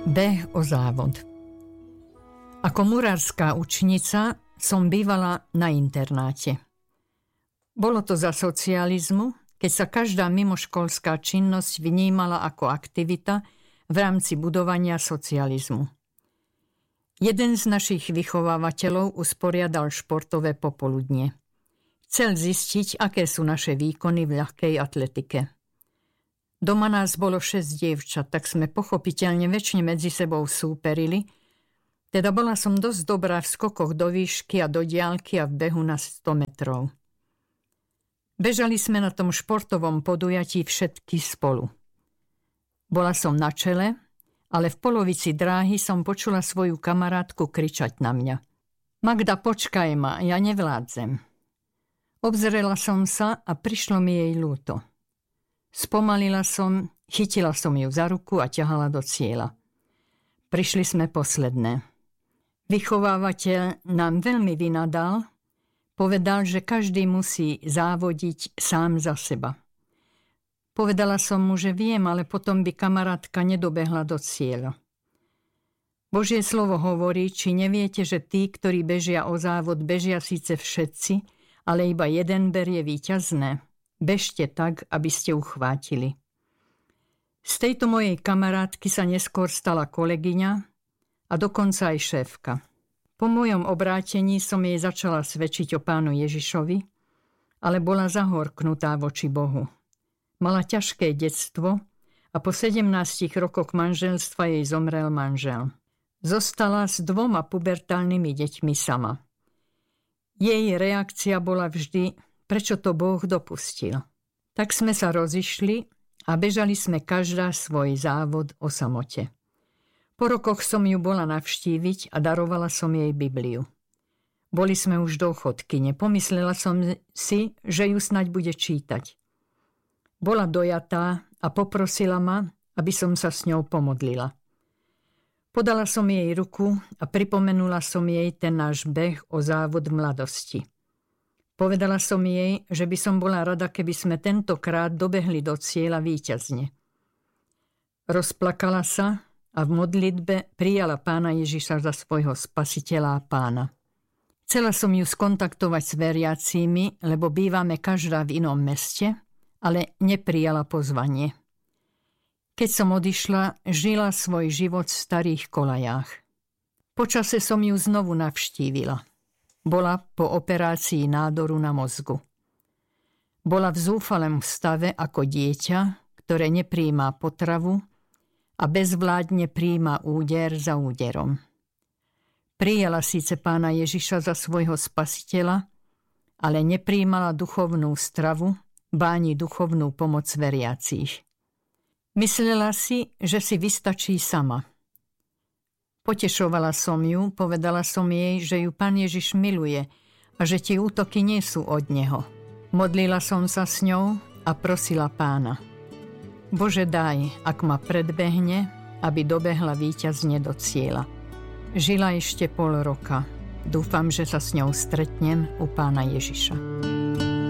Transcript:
Beh o závod. Ako murárska učenica som bývala na internáte. Bolo to za socializmu, keď sa každá mimoškolská činnosť vnímala ako aktivita v rámci budovania socializmu. Jeden z našich vychovávateľov usporiadal športové popoludnie. Chcel zistiť, aké sú naše výkony v ľahkej atletike. Doma nás bolo 6 dievčat, tak sme pochopiteľne väčšine medzi sebou súperili, teda bola som dosť dobrá v skokoch do výšky a do diaľky a v behu na 100 metrov. Bežali sme na tom športovom podujatí všetky spolu. Bola som na čele, ale v polovici dráhy som počula svoju kamarátku kričať na mňa. Magda, počkaj ma, ja nevládzem. Obzrela som sa a prišlo mi jej ľúto. Spomalila som, chytila som ju za ruku a ťahala do cieľa. Prišli sme posledné. Vychovávateľ nám veľmi vynadal, povedal, že každý musí závodiť sám za seba. Povedala som mu, že viem, ale potom by kamarátka nedobehla do cieľa. Božie slovo hovorí, či neviete, že tí, ktorí bežia o závod, bežia síce všetci, ale iba jeden berie víťazné. Bežte tak, aby ste uchvátili. Z tejto mojej kamarátky sa neskôr stala kolegyňa a dokonca aj šéfka. Po mojom obrátení som jej začala svedčiť o Pánu Ježišovi, ale bola zahorknutá voči Bohu. Mala ťažké detstvo a po 17 rokoch manželstva jej zomrel manžel. Zostala s 2 pubertálnymi deťmi sama. Jej reakcia bola vždy, prečo to Boh dopustil. Tak sme sa rozišli a bežali sme každá svoj závod o samote. Po rokoch som ju bola navštíviť a darovala som jej Bibliu. Boli sme už dôchodky, nepomyslela som si, že ju snaď bude čítať. Bola dojatá a poprosila ma, aby som sa s ňou pomodlila. Podala som jej ruku a pripomenula som jej ten náš beh o závod mladosti. Povedala som jej, že by som bola rada, keby sme tentokrát dobehli do cieľa víťazne. Rozplakala sa a v modlitbe prijala Pána Ježiša za svojho spasiteľa a pána. Chcela som ju skontaktovať s veriacími, lebo bývame každá v inom meste, ale neprijala pozvanie. Keď som odišla, žila svoj život v starých kolajách. Počase som ju znovu navštívila. Bola po operácii nádoru na mozgu. Bola v zúfalom stave ako dieťa, ktoré nepríjma potravu a bezvládne príjma úder za úderom. Prijala síce Pána Ježiša za svojho spasiteľa, ale nepríjmala duchovnú stravu, báni duchovnú pomoc veriacich. Myslela si, že si vystačí sama. Potešovala som ju, povedala som jej, že ju Pán Ježiš miluje a že tie útoky nie sú od Neho. Modlila som sa s ňou a prosila Pána. Bože, daj, ak ma predbehne, aby dobehla víťazne do cieľa. Žila ešte 0,5 roka. Dúfam, že sa s ňou stretnem u Pána Ježiša.